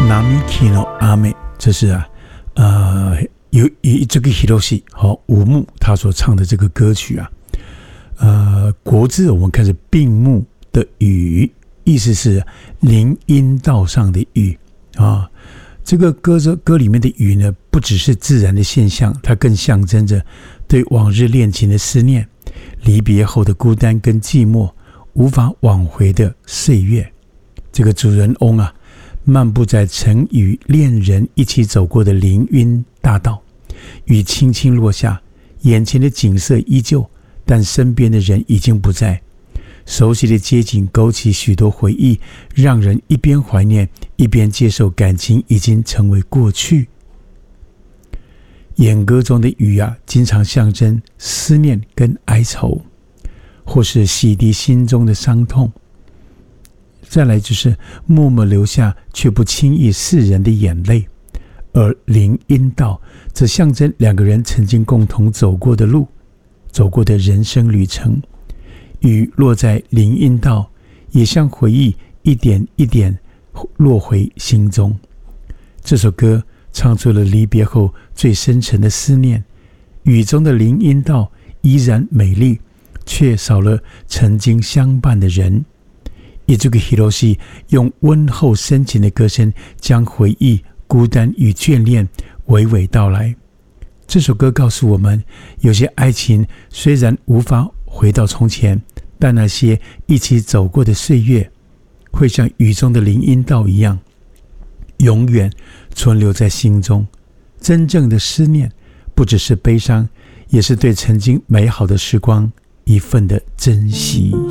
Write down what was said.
Namiki no Ame， 这是有这个 Hiroshi 五木他所唱的这个歌曲国字我们看是病木的雨，意思是林荫道上的雨这个歌里面的雨呢，不只是自然的现象，它更象征着对往日恋情的思念，离别后的孤单跟寂寞，无法挽回的岁月。这个主人翁漫步在曾与恋人一起走过的林荫大道，雨轻轻落下，眼前的景色依旧，但身边的人已经不在。熟悉的街景勾起许多回忆，让人一边怀念一边接受感情已经成为过去。演歌中的雨经常象征思念跟哀愁，或是洗涤心中的伤痛。再来就是默默流下却不轻易示人的眼泪，而林荫道则象征两个人曾经共同走过的路，走过的人生旅程。雨落在林荫道，也像回忆一点一点落回心中。这首歌唱出了离别后最深沉的思念，雨中的林荫道依然美丽，却少了曾经相伴的人。这个 Hiroshi 用温厚深情的歌声，将回忆、孤单与眷恋娓娓道来。这首歌告诉我们，有些爱情虽然无法回到从前，但那些一起走过的岁月，会像雨中的林荫道一样，永远存留在心中。真正的思念，不只是悲伤，也是对曾经美好的时光一份的珍惜。